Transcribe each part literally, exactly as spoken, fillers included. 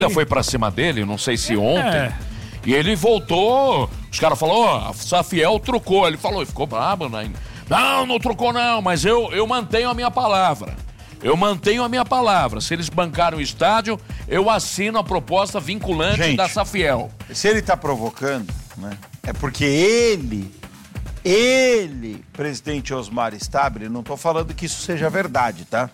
foi pra cima dele, não sei se ontem, é. e ele voltou, os caras falaram, ó, oh, a Safiel trocou, ele falou, ficou brabo, né? Não, não trocou não, mas eu, eu mantenho a minha palavra, eu mantenho a minha palavra, se eles bancaram o estádio, eu assino a proposta vinculante Gente, da Safiel. Se ele tá provocando, né, é porque ele, ele, presidente Osmar Stabile, não tô falando que isso seja verdade, tá?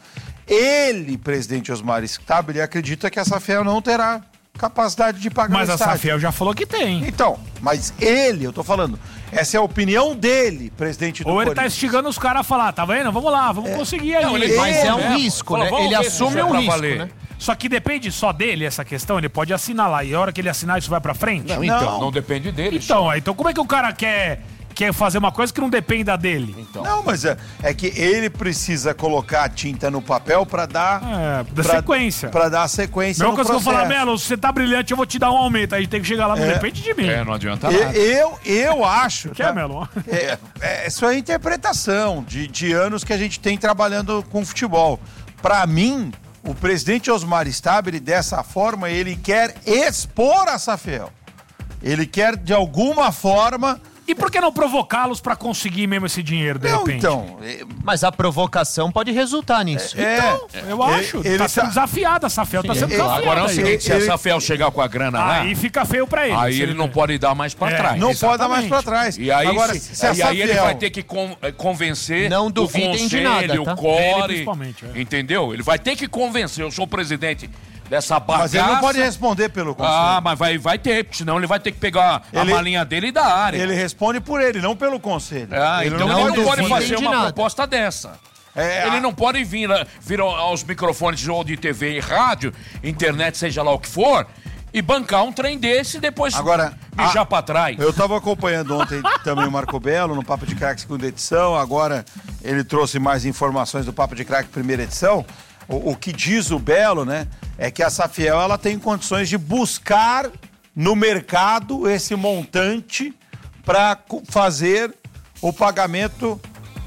Ele, presidente Osmar Stabile, acredita que a Safiel não terá capacidade de pagar mas o estádio. Mas a Safiel já falou que tem. Então, mas ele, eu tô falando, essa é a opinião dele, presidente do Ou ele Corinthians. tá instigando os caras a falar, tá vendo? Vamos lá, vamos é. conseguir aí. Não, ele, mas é um é. risco, né? Ele assume um risco, valer. né? Só que depende só dele essa questão, ele pode assinar lá, e a hora que ele assinar isso vai pra frente? Não, então, não, não depende dele. Então, então como é que o cara quer... quer fazer uma coisa que não dependa dele. Então. Não, mas é, é que ele precisa colocar a tinta no papel pra dar... É, da pra, sequência. Pra dar a sequência Mesma no coisa processo. que eu falar, Melo, se você tá brilhante, eu vou te dar um aumento. Aí tem que chegar lá, não é. depende de mim. É, não adianta nada. Eu, eu acho... Que tá? é, Melo? É, é, isso é interpretação de, de anos que a gente tem trabalhando com futebol. Pra mim, o presidente Osmar Stabile, dessa forma, ele quer expor a Safiel. Ele quer, de alguma forma... E por que não provocá-los pra conseguir mesmo esse dinheiro, de não, repente? Então, mas a provocação pode resultar nisso. É, então, é, eu acho. Ele, ele tá sendo tá... desafiada, a Safiel tá sendo desafiada. Agora é o seguinte, se ele... a Safiel chegar com a grana lá... Aí fica feio pra ele. Aí ele, ele não pode dar mais pra é, trás. Não Exatamente. pode dar mais pra trás. E aí, Agora, se, se a e Safiel... aí ele vai ter que con convencer não o conselho, de nada, tá? Ele, o core, principalmente, é. entendeu? Ele vai ter que convencer, eu sou o presidente... dessa bagaça. Mas ele não pode responder pelo conselho. Ah, mas vai, vai ter, senão ele vai ter que pegar ele, a malinha dele e da área. Ele responde por ele, não pelo conselho. Ah, ele então não ele não pode fazer uma nada. proposta dessa. É, ele a... não pode vir, vir aos microfones ou de T V e rádio, internet, seja lá o que for, e bancar um trem desse e depois Agora, mijar a... pra trás. Eu tava acompanhando ontem também o Marco Belo no Papo de Craque segunda edição, agora ele trouxe mais informações do Papo de Craque primeira edição. O, o que diz o Belo, né, é que a Safiel ela tem condições de buscar no mercado esse montante para fazer o pagamento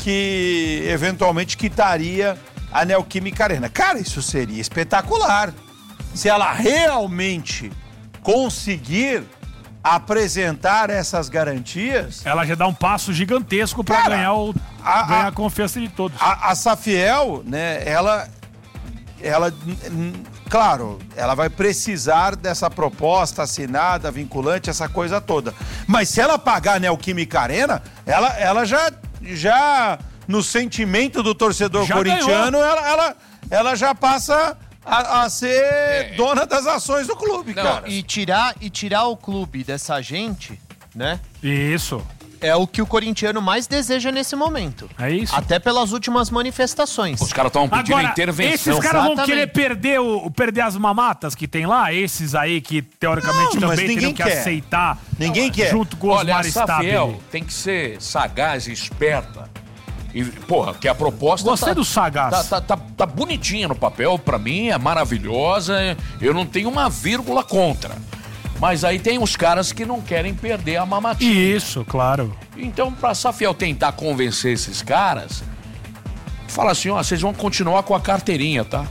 que eventualmente quitaria a Neoquímica Arena. Cara, isso seria espetacular. Se ela realmente conseguir apresentar essas garantias... Ela já dá um passo gigantesco para ganhar, o, a, ganhar a confiança de todos. A, a Safiel, né, ela... ela, claro, ela vai precisar dessa proposta assinada, vinculante, essa coisa toda. Mas se ela pagar a Neoquímica Arena, ela, ela já, já, no sentimento do torcedor já corintiano, ela, ela, ela já passa a, a ser é. dona das ações do clube, Não, cara. E tirar, e tirar o clube dessa gente, né? Isso. É o que o corintiano mais deseja nesse momento. É isso. Até pelas últimas manifestações. Os caras estão pedindo Agora, intervenção. Esses caras vão querer perder, o, perder as mamatas que tem lá? Esses aí que, teoricamente, não, também teriam que quer. aceitar. Ninguém quer. Junto com os Olha, a Stabile. Safiel tem que ser sagaz e esperta. E, porra, que a proposta... Gostei tá, do sagaz. Tá, tá, tá, tá bonitinha no papel, pra mim, é maravilhosa. Eu não tenho uma vírgula contra. Mas aí tem os caras que não querem perder a mamatinha. Isso, claro. Então, pra Safiel tentar convencer esses caras, fala assim, ó, vocês vão continuar com a carteirinha, tá?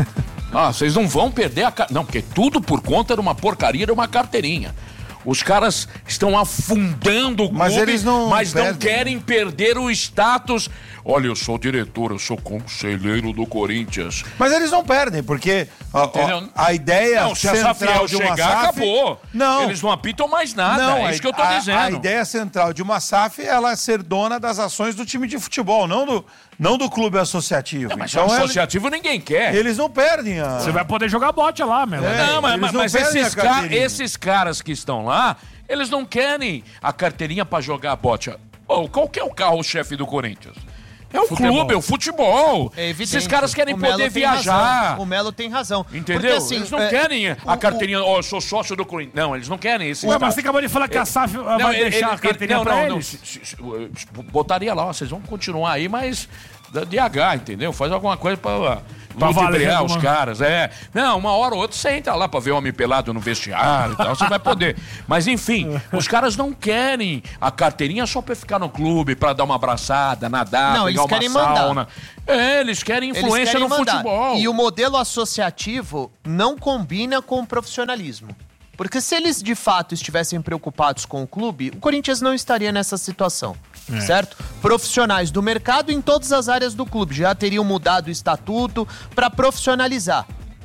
Ah, vocês não vão perder a carteirinha. Não, porque tudo por conta de uma porcaria de uma carteirinha. Os caras estão afundando o clube, mas, eles não, mas não perdem. querem perder o status. Olha, eu sou diretor, eu sou conselheiro do Corinthians. Mas eles não perdem, porque ó, ó, a ideia não, se a Safiel de uma chegar, S A F... acabou. Não. Eles não apitam mais nada, não, é a, isso que eu tô a, dizendo. A ideia central de uma S A F é ela ser dona das ações do time de futebol, não do, não do clube associativo. Não, mas então, associativo ele, ninguém quer. Eles não perdem a... Você vai poder jogar bote lá, meu. É, não, mas, não mas esses, ca esses caras que estão lá, eles não querem a carteirinha pra jogar bote. Oh, qual que é o carro-chefe do Corinthians? É o futebol. Clube, é o futebol. É evidente. Esses caras querem poder viajar. Razão. O Melo tem razão. Entendeu? Porque, assim, eles não é, querem a o, carteirinha, ó, oh, eu sou sócio do Corinthians. Não, eles não querem esse. Ué, mas você acabou de falar que a S A F vai não, deixar ele, a carteirinha não, pra não, eles? Não, se, se, botaria lá, ó, vocês vão continuar aí, mas da D H, entendeu? Faz alguma coisa pra... Pra ludibriar os alguma... caras, é. Não, uma hora ou outra você entra lá pra ver homem pelado no vestiário e tal, você vai poder. Mas enfim, os caras não querem a carteirinha só pra ficar no clube, pra dar uma abraçada, nadar, não, pegar eles uma querem sauna. Mandar. É, eles querem influência eles querem no mandar. Futebol. E o modelo associativo não combina com o profissionalismo. Porque se eles de fato estivessem preocupados com o clube, o Corinthians não estaria nessa situação. É. Certo? Profissionais do mercado em todas as áreas do clube já teriam mudado o estatuto para profissionalizar.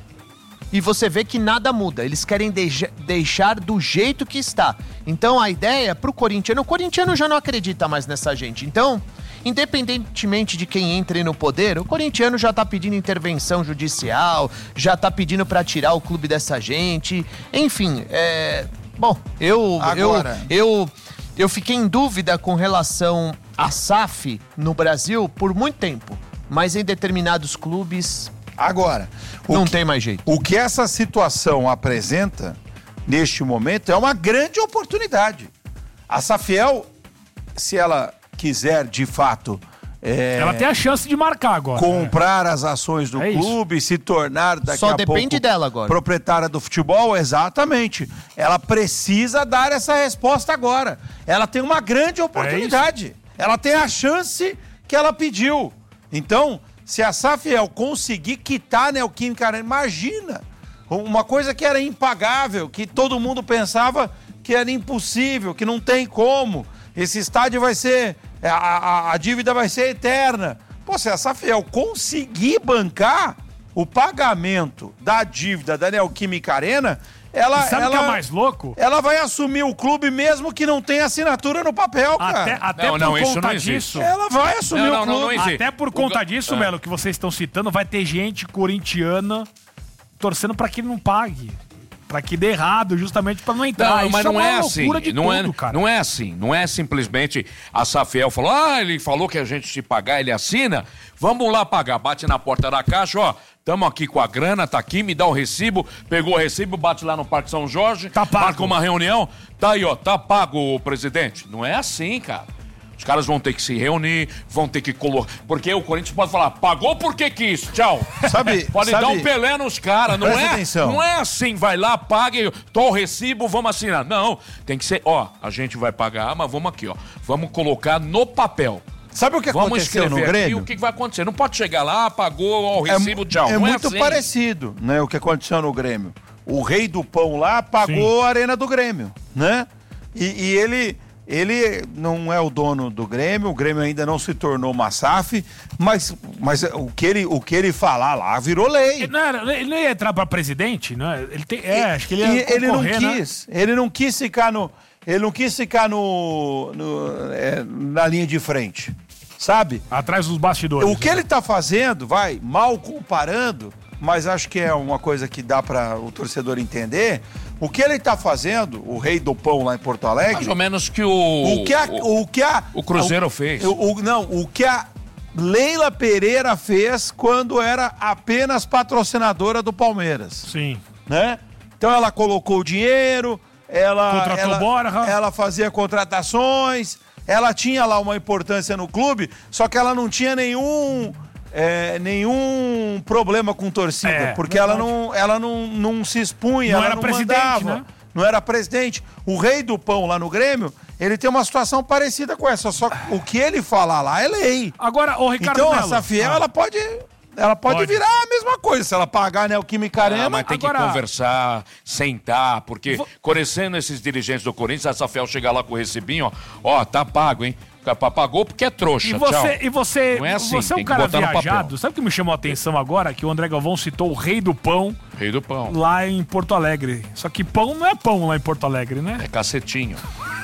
E você vê que nada muda. Eles querem de- deixar do jeito que está. Então a ideia pro corintiano... O corintiano já não acredita mais nessa gente. Então, independentemente de quem entre no poder, o corintiano já tá pedindo intervenção judicial, já tá pedindo para tirar o clube dessa gente. Enfim, é... Bom, eu... Agora... eu, eu Eu fiquei em dúvida com relação à S A F no Brasil por muito tempo, mas em determinados clubes... Agora, não que, tem mais jeito. O que essa situação apresenta, neste momento, é uma grande oportunidade. A Safiel, se ela quiser, de fato... É, ela tem a chance de marcar agora. Comprar né? as ações do é clube, se tornar daqui Só a pouco... Só depende dela agora. Proprietária do futebol, exatamente. Ela precisa dar essa resposta agora. Ela tem uma grande oportunidade. É ela tem a chance que ela pediu. Então, se a Safiel conseguir quitar a Neoquímica Arena, imagina, uma coisa que era impagável, que todo mundo pensava que era impossível, que não tem como. Esse estádio vai ser... A, a, a dívida vai ser eterna. Pô, se a Safiel conseguir bancar o pagamento da dívida da Neoquímica Arena, ela... E sabe o ela, que é mais louco? Ela vai assumir o clube mesmo que não tenha assinatura no papel, cara. Até, até não, por não, isso conta não disso... Ela vai assumir não, o não, clube. não, não Até por conta o... disso, ah. Melo, que vocês estão citando, vai ter gente corintiana torcendo pra que ele não pague. Pra que dê errado, justamente pra não entrar. Não, Isso mas não é, é uma assim. loucura de Não, tudo, é, cara. não é assim. Não é simplesmente a Safiel falou, ah, ele falou que a gente se pagar, ele assina. Vamos lá pagar. Bate na porta da caixa, ó. Tamo aqui com a grana, tá aqui, me dá o recibo. Pegou o recibo, bate lá no Parque São Jorge. Tá pago. Marca uma reunião. Tá aí, ó. Tá pago, presidente. Não é assim, cara. Os caras vão ter que se reunir, vão ter que colocar. Porque o Corinthians pode falar, pagou porque quis, tchau. Sabe, pode sabe... dar um Pelé nos caras, não Presta é? atenção. Não é assim, vai lá, pague, tô o recibo, vamos assinar. Não, tem que ser, ó, a gente vai pagar, mas vamos aqui, ó. Vamos colocar no papel. Sabe o que vamos aconteceu no escrever Grêmio? aqui o que vai acontecer. Não pode chegar lá, pagou, ó, o recibo, é, tchau. É não muito é assim. parecido, né, o que aconteceu no Grêmio. O rei do pão lá pagou Sim. a arena do Grêmio, né? E, e ele... Ele não é o dono do Grêmio, o Grêmio ainda não se tornou uma S A F, mas, mas o, que ele, o que ele falar lá virou lei. Ele não, era, ele não ia entrar pra presidente, não é? Ele tem, é, acho que ele ia E ele não concorrer, né? quis, ele não quis ficar no, ele não quis ficar no, no é, na linha de frente, sabe? Atrás dos bastidores. O que ele tá fazendo, vai, mal comparando, mas acho que é uma coisa que dá para o torcedor entender. O que ele tá fazendo, o rei do pão lá em Porto Alegre... Mais ou menos que o... O que a... O, o, que a, o Cruzeiro o, fez. O, o, não, o que a Leila Pereira fez quando era apenas patrocinadora do Palmeiras. Sim. Né? Então ela colocou o dinheiro, ela... Contratou ela, Borja. ela fazia contratações, ela tinha lá uma importância no clube, só que ela não tinha nenhum... É, nenhum problema com torcida, É, porque verdade. ela, não, ela não, não se expunha, Não ela era não presidente, mandava, né? não era presidente. O rei do pão lá no Grêmio, ele tem uma situação parecida com essa, só que o que ele falar lá é lei. Agora, o Ricardo Então Melo, essa fiel, ah, ela pode... Ela pode, Pode. virar a mesma coisa, se ela pagar a Neoquímica Arena. Ah, mas tem Agora- que conversar, sentar, porque Vou- conhecendo esses dirigentes do Corinthians, a Safiel chegar lá com o recibinho, ó, ó, tá pago, hein? Pagou porque é trouxa, E tchau. você, e você, Não é assim, você é um tem que cara botar no papel. viajado. Sabe o que me chamou a atenção agora? Que o André Galvão citou o rei do pão Rei do pão. lá em Porto Alegre. Só que pão não é pão lá em Porto Alegre, né? É cacetinho.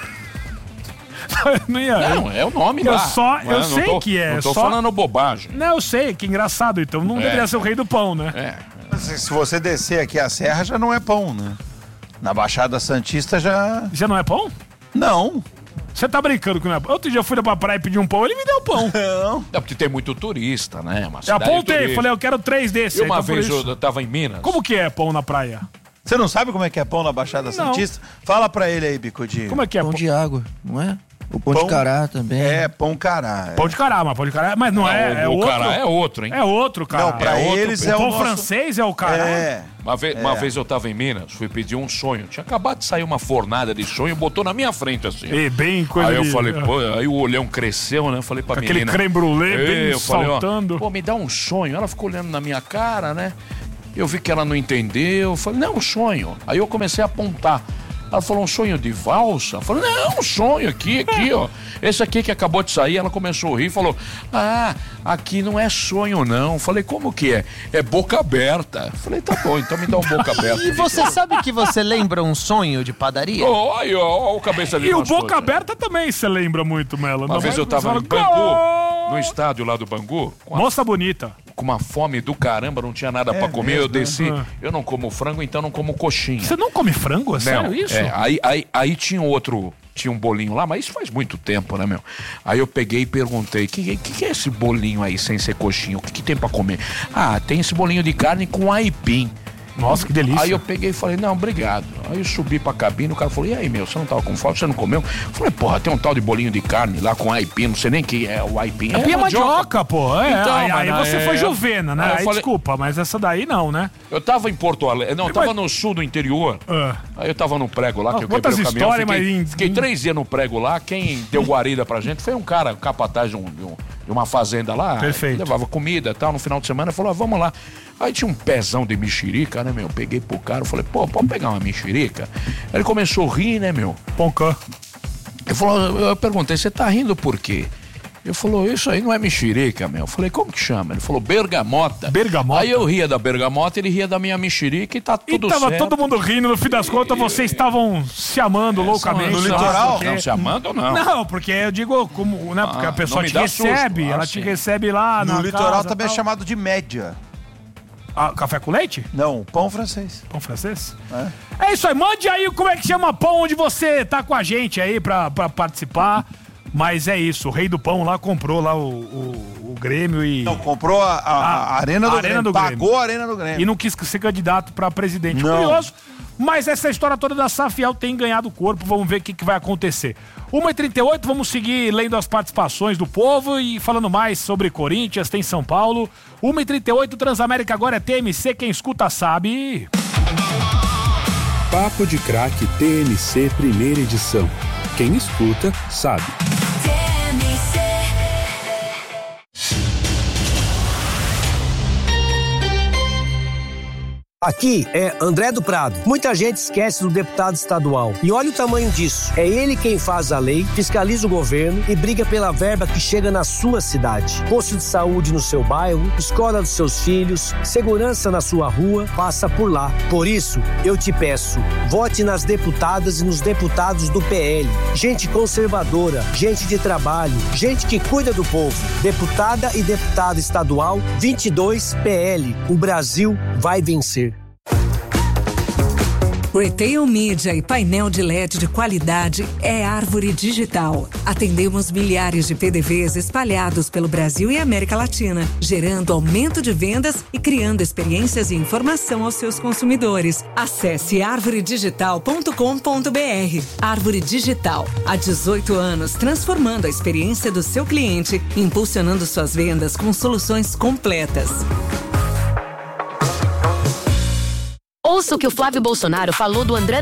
não ia, Não, é o nome Eu lá. só- eu Não sei tô- que é, Não tô só- falando bobagem. Não, eu sei, que engraçado. Então não É. deveria ser o rei do pão, né? É. Se se você descer aqui a serra, já não é pão, né? Na Baixada Santista já... Já não é pão? Não. Você tá brincando com o meu pão? Outro dia eu fui pra praia e pedi um pão, ele me deu pão. Não. É porque tem muito turista, né? Uma Eu cidade apontei, turística. falei, eu quero três desses. E uma então por vez isso- eu, eu tava em Minas. Como que é pão na praia? Você não sabe como é que é pão na Baixada Não. Santista? Fala pra ele aí, Bicudinho. Como é que é Pão pão? de água, não é? O pão, pão de cará também. É, pão cará. É. Pão de cará, mas pão de cará, mas não, não é, é o outro. O cará é outro, hein? É outro, cara. Não, pra é eles outro. é o pão nosso... francês é o cará. É. Uma vez, é. uma vez eu tava em Minas, fui pedir um sonho. Tinha acabado de sair uma fornada de sonho, botou na minha frente assim. E bem coisa Aí eu de... falei, pô, aí o olhão cresceu, né? Eu falei pra Aquele menina. creme brulee bem eu falei, saltando. Ó, pô, me dá um sonho. Ela ficou olhando na minha cara, né? Eu vi que ela não entendeu. Eu falei, não, um sonho. Aí eu comecei a apontar. Ela falou, um sonho de valsa? Eu falei, não, um sonho aqui, aqui, ó. Esse aqui que acabou de sair, ela começou a rir e falou, ah, aqui não é sonho, não. Eu falei, como que é? É boca aberta. Eu falei, tá bom, então me dá um boca aberta. E você sabe que você lembra um sonho de padaria? Ó, aí, ó, ó, o cabeça de E o pastor, boca aberta também, você lembra muito, Melo. Uma Não vez vai- eu tava você em fala, Bangu, "Gol!" no estádio lá do Bangu, com a Moça bonita. com uma fome do caramba, não tinha nada É pra comer, mesmo, eu desci, né? eu não como frango, então não como coxinha. Você não come frango? É Não, sério isso? é, aí, aí, aí tinha outro, tinha um bolinho lá, mas isso faz muito tempo, né, meu? Aí eu peguei e perguntei, que, que, que é esse bolinho aí sem ser coxinha? O que, que tem pra comer? Ah, tem esse bolinho de carne com aipim. Nossa, que delícia. Aí eu peguei e falei, não, obrigado. Aí eu subi pra cabine, o cara falou, e aí, meu, você não tava com fome, você não comeu? Eu falei, porra, tem um tal de bolinho de carne lá com aipim, não sei nem que é o aipim. Aipim é mandioca, pô. É, Então, aí, aí mas você é- foi jovena, né? Aí eu Aí, falei- desculpa, mas essa daí não, né? Eu tava em Porto Alegre, não, eu tava Mas- no sul do interior. Ah. Aí eu tava no prego lá, que eu Quantas quebrei o caminhão. histórias, Fiquei, mas em- fiquei três dias no prego lá. Quem deu guarida pra gente foi um cara, capataz de, um, de, um- de uma fazenda lá. Perfeito. Levava comida e tal. No final de semana, falou, ah, vamos lá. Aí tinha um pezão de mexerica, né, meu? Eu peguei pro cara, eu falei, pô, pode pegar uma mexerica? Aí ele começou a rir, né, meu? Poncã. Ele falou, eu perguntei, você tá rindo por quê? Ele falou, isso aí não é mexerica, meu. Eu falei, como que chama? Ele falou, bergamota. Bergamota? Aí eu ria da bergamota, ele ria da minha mexerica e tá E tudo tava certo. todo mundo rindo, no fim das contas, vocês estavam se amando loucamente. no lá, litoral? porque- Não, se amando ou não? Não, porque eu digo como, né? Porque Ah, a pessoa não me te dá recebe, susto. Ah, ela te sim. recebe lá No na litoral casa, também é tal. chamado de média. Ah, café com leite? Não, pão francês. Pão francês? É. É isso aí, mande aí como é que chama pão onde você tá com a gente aí pra, pra participar. Mas é isso, o Rei do Pão lá comprou lá o, o, o Grêmio e, Não, comprou a, a- a Arena do a Arena Grêmio. do Grêmio. Pagou a Arena do Grêmio. e não quis ser candidato pra presidente. Não. Curioso, mas essa história toda da Safiel tem ganhado corpo, vamos ver o que, que vai acontecer. uma e trinta e oito, vamos seguir lendo as participações do povo e falando mais sobre Corinthians, tem São Paulo. uma e trinta e oito, Transamérica agora é T M C, quem escuta sabe. Papo de Craque T M C Primeira Edição. Quem escuta, sabe. Aqui é André do Prado. Muita gente esquece do deputado estadual. E olha o tamanho disso. É ele quem faz a lei, fiscaliza o governo e briga pela verba que chega na sua cidade. Posto de saúde no seu bairro, escola dos seus filhos, segurança na sua rua, passa por lá. Por isso, eu te peço, vote nas deputadas e nos deputados do P L. Gente conservadora, gente de trabalho, gente que cuida do povo. Deputada e deputado estadual, vinte e dois P L. O Brasil vai vencer. Retail Media e painel de L E D de qualidade é Árvore Digital. Atendemos milhares de P D Vs espalhados pelo Brasil e América Latina, gerando aumento de vendas e criando experiências e informação aos seus consumidores. Acesse árvore digital ponto com ponto b r. Árvore Digital, há dezoito anos, transformando a experiência do seu cliente, impulsionando suas vendas com soluções completas. Ouça o que o Flávio Bolsonaro falou do André